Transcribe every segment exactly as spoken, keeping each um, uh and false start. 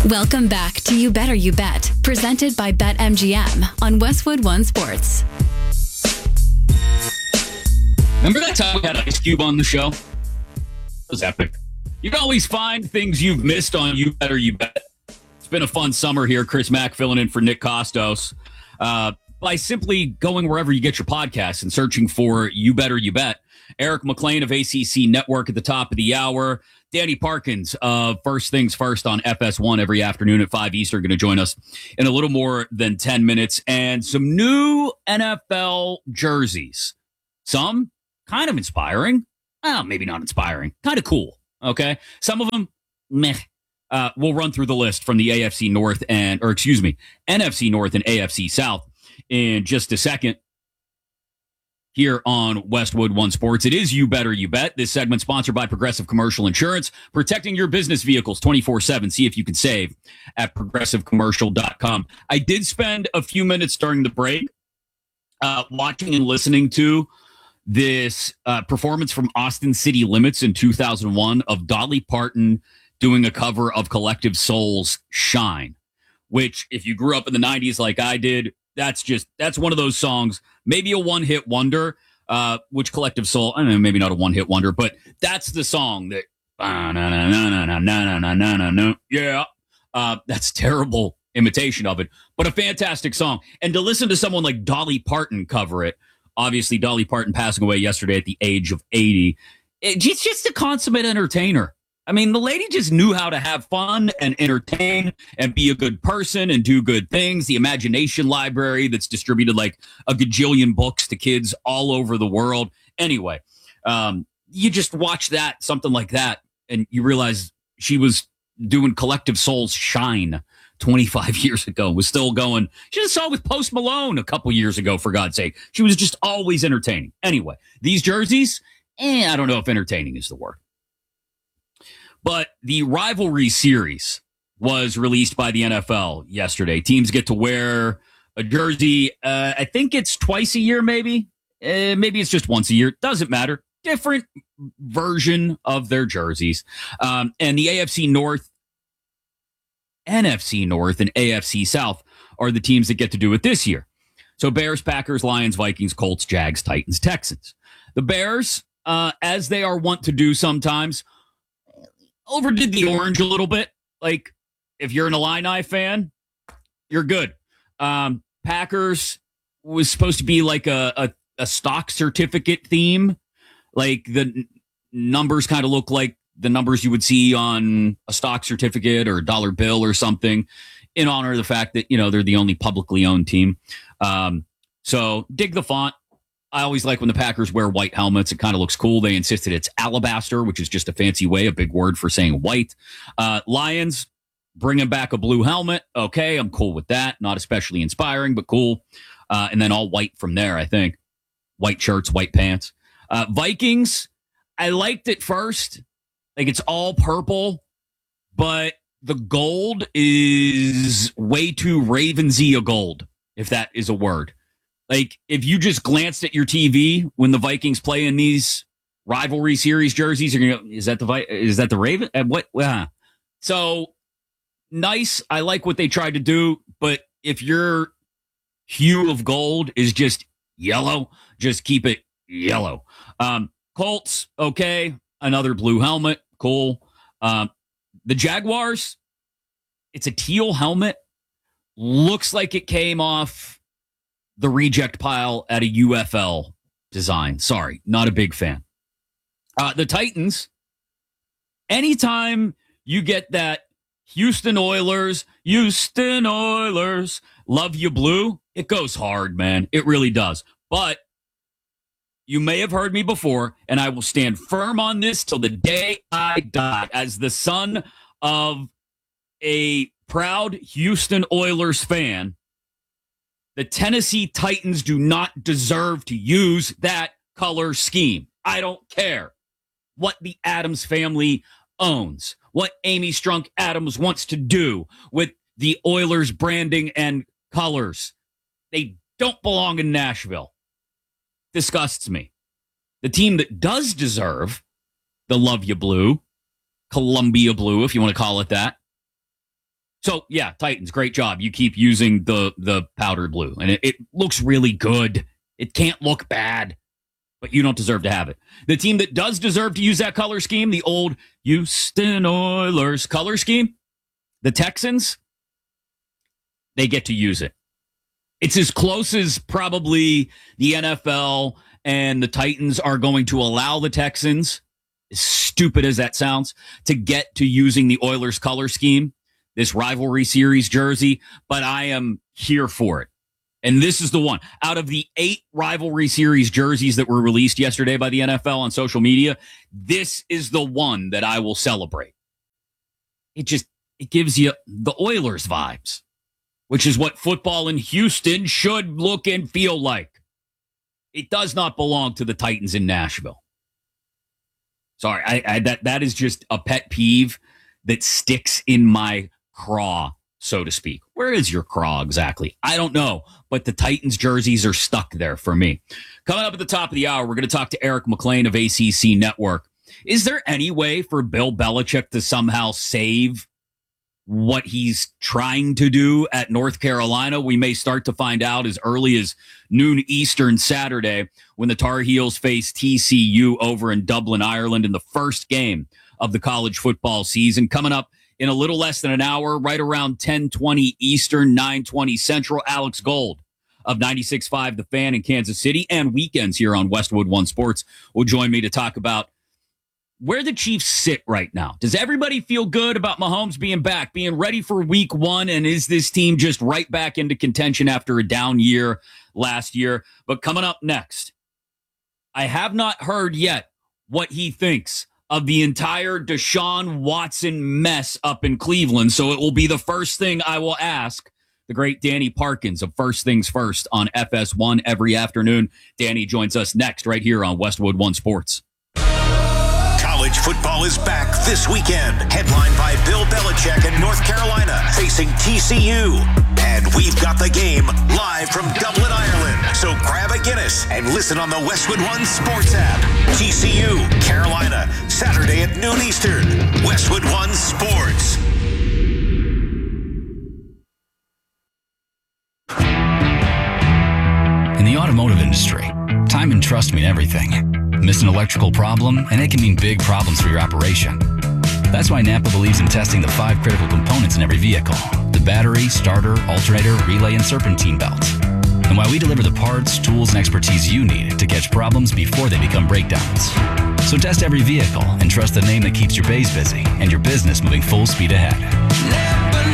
Welcome back to You Better You Bet, presented by BetMGM on Westwood One Sports. Remember that time we had Ice Cube on the show? It was epic. You can always find things you've missed on You Better You Bet. It's been a fun summer here. Chris Mack filling in for Nick Costos. Uh, by simply going wherever you get your podcasts and searching for You Better You Bet. Eric McLean of A C C Network at the top of the hour. Danny Parkins of First Things First on F S one every afternoon at five Eastern going to join us in a little more than ten minutes. And some new N F L jerseys. Some kind of inspiring. Well, maybe not inspiring. Kind of cool. Okay. Some of them, meh. Uh, we'll run through the list from the A F C North and, or excuse me, N F C North and A F C South in just a second. Here on Westwood One Sports. It is You Better You Bet. This segment sponsored by Progressive Commercial Insurance, protecting your business vehicles twenty-four seven. See if you can save at progressive commercial dot com. I did spend a few minutes during the break uh, watching and listening to this uh, performance from Austin City Limits in two thousand one of Dolly Parton doing a cover of Collective Soul's Shine, which if you grew up in the nineties like I did, That's just, that's one of those songs, maybe a one-hit wonder, uh, which Collective Soul, I don't know, maybe not a one-hit wonder, but that's the song that, uh, na, na, na, na, na, na, na, na, na, na, yeah, uh, that's terrible imitation of it, but a fantastic song. And to listen to someone like Dolly Parton cover it, obviously Dolly Parton passing away yesterday at the age of eighty, it's just a consummate entertainer. I mean, the lady just knew how to have fun and entertain and be a good person and do good things. The Imagination Library that's distributed like a gajillion books to kids all over the world. Anyway, um, you just watch that, something like that, and you realize she was doing Collective Soul's Shine twenty-five years ago, was still going. She just saw it with Post Malone a couple years ago, for God's sake. She was just always entertaining. Anyway, these jerseys, eh, I don't know if entertaining is the word. But the rivalry series was released by the N F L yesterday. Teams get to wear a jersey. Uh, I think it's twice a year, maybe. Uh, maybe it's just once a year. Doesn't matter. Different version of their jerseys. Um, and the A F C North, N F C North, and A F C South are the teams that get to do it this year. So Bears, Packers, Lions, Vikings, Colts, Jags, Titans, Texans. The Bears, uh, as they are wont to do sometimes, overdid the orange a little bit. Like, if you're an Illini fan, you're good. Um, Packers was supposed to be like a, a, a stock certificate theme. Like, the n- numbers kind of look like the numbers you would see on a stock certificate or a dollar bill or something, in honor of the fact that, you know, they're the only publicly owned team. Um, so, dig the font. I always like when the Packers wear white helmets. It kind of looks cool. They insisted it's alabaster, which is just a fancy way, a big word for saying white. Uh, Lions, bringing back a blue helmet. Okay, I'm cool with that. Not especially inspiring, but cool. Uh, and then all white from there, I think. White shirts, white pants. Uh, Vikings, I liked it first. Like, it's all purple, but the gold is way too Ravensy a gold, if that is a word. Like, if you just glanced at your T V when the Vikings play in these rivalry series jerseys, you're gonna go, is that the is that the Raven? Uh, what? Uh, so nice. I like what they tried to do, but if your hue of gold is just yellow, just keep it yellow. Um, Colts, okay, another blue helmet, cool. Um, the Jaguars, it's a teal helmet. Looks like it came off the reject pile at a U F L design. Sorry, not a big fan. Uh, the Titans, anytime you get that Houston Oilers, Houston Oilers, love you blue, it goes hard, man. It really does. But you may have heard me before, and I will stand firm on this till the day I die. As the son of a proud Houston Oilers fan, the Tennessee Titans do not deserve to use that color scheme. I don't care what the Adams family owns, what Amy Strunk Adams wants to do with the Oilers branding and colors. They don't belong in Nashville. Disgusts me. The team that does deserve the love you blue, Columbia blue, if you want to call it that, So, yeah, Titans, great job. You keep using the the powdered blue, and it, it looks really good. It can't look bad, but you don't deserve to have it. The team that does deserve to use that color scheme, the old Houston Oilers color scheme, the Texans, they get to use it. It's as close as probably the N F L and the Titans are going to allow the Texans, as stupid as that sounds, to get to using the Oilers color scheme, this rivalry series jersey, but I am here for it. And this is the one. Out of the eight rivalry series jerseys that were released yesterday by the N F L on social media, this is the one that I will celebrate. It just, it gives you the Oilers vibes, which is what football in Houston should look and feel like. It does not belong to the Titans in Nashville. Sorry, I, I, that that is just a pet peeve that sticks in my craw, so to speak. Where is your craw exactly? I don't know, but the Titans jerseys are stuck there for me. Coming up at the top of the hour, we're going to talk to Eric McLean of A C C Network. Is there any way for Bill Belichick to somehow save what he's trying to do at North Carolina? We may start to find out as early as noon Eastern Saturday when the Tar Heels face T C U over in Dublin, Ireland in the first game of the college football season. Coming up in a little less than an hour, right around ten twenty Eastern, nine twenty Central, Alex Gold of ninety-six point five The Fan in Kansas City and weekends here on Westwood One Sports will join me to talk about where the Chiefs sit right now. Does everybody feel good about Mahomes being back, being ready for week one? And is this team just right back into contention after a down year last year? But coming up next, I have not heard yet what he thinks of the entire Deshaun Watson mess up in Cleveland. So it will be the first thing I will ask the great Danny Parkins of First Things First on F S one every afternoon. Danny joins us next right here on Westwood One Sports. College football is back this weekend. Headlined by Bill Belichick in North Carolina, facing T C U. And we've got the game live from Dublin, Ireland. So grab a Guinness and listen on the Westwood One Sports app. T C U, Carolina, Saturday at noon Eastern. Westwood One Sports. In the automotive industry, time and trust mean everything. Miss an electrical problem, and it can mean big problems for your operation. That's why Napa believes in testing the five critical components in every vehicle: the battery, starter, alternator, relay, and serpentine belts. And why we deliver the parts, tools, and expertise you need to catch problems before they become breakdowns. So test every vehicle and trust the name that keeps your bays busy and your business moving full speed ahead. Never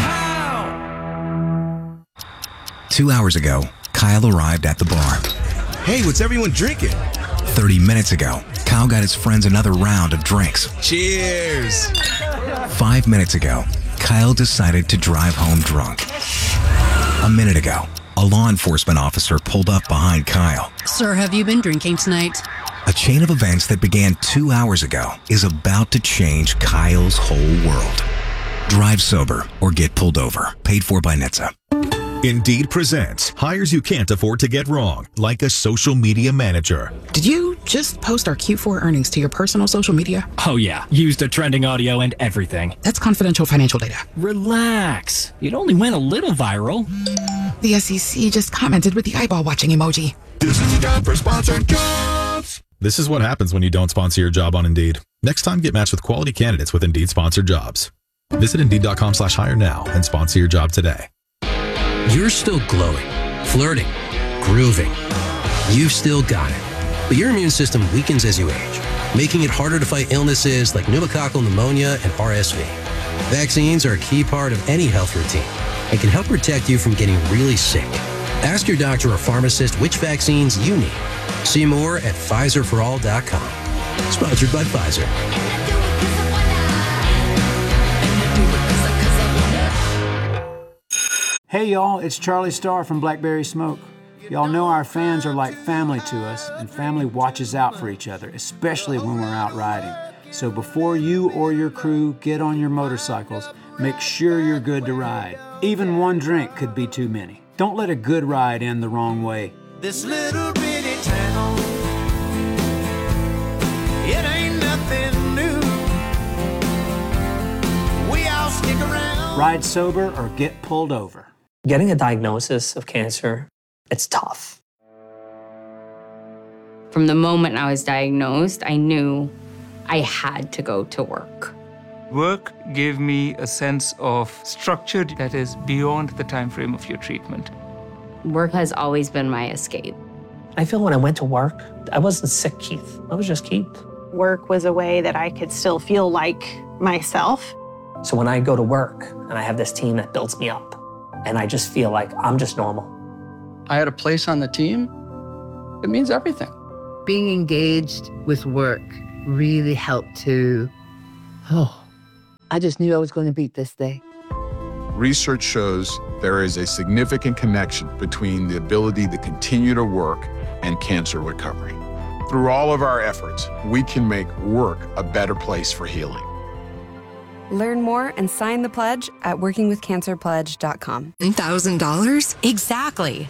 know how. Two hours ago, Kyle arrived at the bar. Hey, what's everyone drinking? thirty minutes ago, Kyle got his friends another round of drinks. Cheers! Five minutes ago, Kyle decided to drive home drunk. A minute ago, a law enforcement officer pulled up behind Kyle. Sir, have you been drinking tonight? A chain of events that began two hours ago is about to change Kyle's whole world. Drive sober or get pulled over. Paid for by N H T S A. Indeed presents hires you can't afford to get wrong, like a social media manager. Did you just post our Q four earnings to your personal social media? Oh yeah, used a trending audio and everything. That's confidential financial data. Relax, it only went a little viral. The S E C just commented with the eyeball watching emoji. This is the time for sponsored jobs. This is what happens when you don't sponsor your job on Indeed. Next time, get matched with quality candidates with Indeed sponsored jobs. Visit Indeed.com slash hire now and sponsor your job today. You're still glowing, flirting, grooving. You've still got it. But your immune system weakens as you age, making it harder to fight illnesses like pneumococcal pneumonia and R S V. Vaccines are a key part of any health routine and can help protect you from getting really sick. Ask your doctor or pharmacist which vaccines you need. See more at Pfizer for all dot com. Sponsored by Pfizer. Hey y'all, it's Charlie Starr from Blackberry Smoke. Y'all know our fans are like family to us, and family watches out for each other, especially when we're out riding. So before you or your crew get on your motorcycles, make sure you're good to ride. Even one drink could be too many. Don't let a good ride end the wrong way. This little bitty town, it ain't nothing new. We all stick around. Ride sober or get pulled over. Getting a diagnosis of cancer, it's tough. From the moment I was diagnosed, I knew I had to go to work. Work gave me a sense of structure that is beyond the time frame of your treatment. Work has always been my escape. I feel when I went to work, I wasn't sick, Keith. I was just Keith. Work was a way that I could still feel like myself. So when I go to work and I have this team that builds me up, and I just feel like I'm just normal. I had a place on the team. It means everything. Being engaged with work really helped to, oh, I just knew I was going to beat this day. Research shows there is a significant connection between the ability to continue to work and cancer recovery. Through all of our efforts, we can make work a better place for healing. Learn more and sign the pledge at working with cancer pledge dot com. one thousand dollars? Exactly.